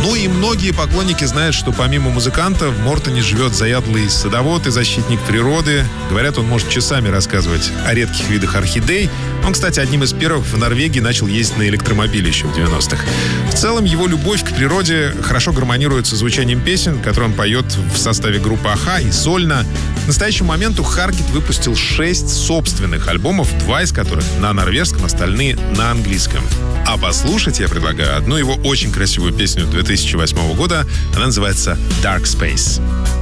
Ну и многие поклонники знают, что помимо музыканта в Мортоне живет заядлый садовод и защитник природы. Говорят, он может часами рассказывать о редких видах орхидей. Он, кстати, одним из первых в Норвегии начал ездить на электромобиле еще в 90-х. В целом, его любовь к природе хорошо гармонирует со звучанием песен, которые он поет в составе группы «Аха» и сольно. К настоящему моменту Харгит выпустил 6 собственных альбомов, 2 из которых на норвежском, остальные на английском. А послушать я предлагаю одну его очень красивую песню 2008 года. Она называется «Dark Space».